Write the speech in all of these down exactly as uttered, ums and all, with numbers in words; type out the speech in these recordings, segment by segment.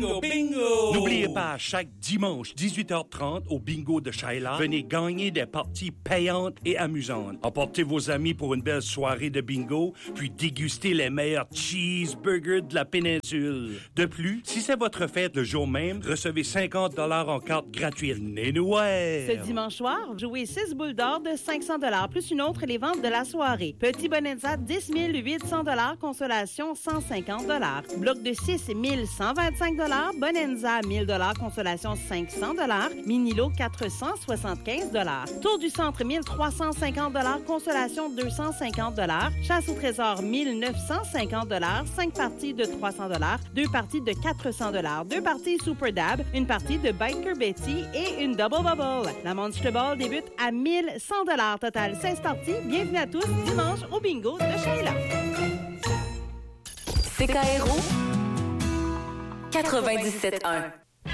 bingo, bingo! N'oubliez pas, chaque dimanche, dix-huit heures trente, au bingo de Shaila, venez gagner des parties payantes et amusantes. Emportez vos amis pour une belle soirée de bingo, puis dégustez les meilleurs cheeseburgers de la péninsule. De plus, si c'est votre fête le jour même, recevez cinquante dollars en carte gratuite. Nénouais! Ce dimanche soir, jouez six boules d'or de cinq cents dollars plus une autre les ventes de la soirée. Petit Bonanza, dix mille huit cents dollars, consolation cent cinquante dollars. Bloc de six, mille cent vingt-cinq dollars. Bonanza, mille dollars, consolation cinq cents dollars. Mini-lot, quatre cent soixante-quinze dollars. Tour du centre, mille trois cent cinquante dollars, consolation deux cent cinquante dollars. Chasse au trésor, mille neuf cent cinquante dollars. cinq parties de trois cents dollars. deux parties de quatre cents dollars. deux parties Super Dab. Une partie de Biker Betty et une Double Bubble. La Monster Ball débute à mille cent dollars. Total seize parties. Bienvenue à tous dimanche au bingo de Sheila. C K R O quatre-vingt-dix-sept un.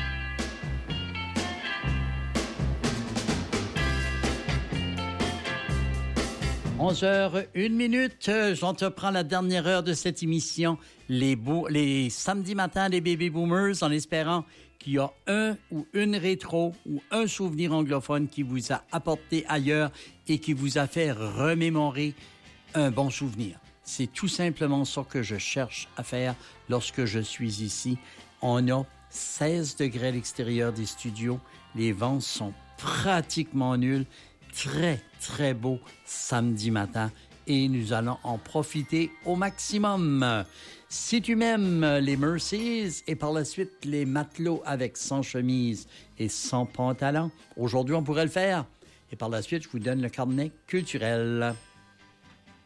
onze heures une minute, j'entreprends la dernière heure de cette émission, les, beaux, les samedis matins des Baby Boomers, en espérant qu'il y a un ou une rétro ou un souvenir anglophone qui vous a apporté ailleurs et qui vous a fait remémorer un bon souvenir. C'est tout simplement ça que je cherche à faire lorsque je suis ici. On a seize degrés à l'extérieur des studios, les vents sont pratiquement nuls. Très, très beau samedi matin et nous allons en profiter au maximum. Si tu m'aimes les Mercies et par la suite les matelots avec sans chemise et sans pantalon, aujourd'hui on pourrait le faire. Et par la suite, je vous donne le carnet culturel.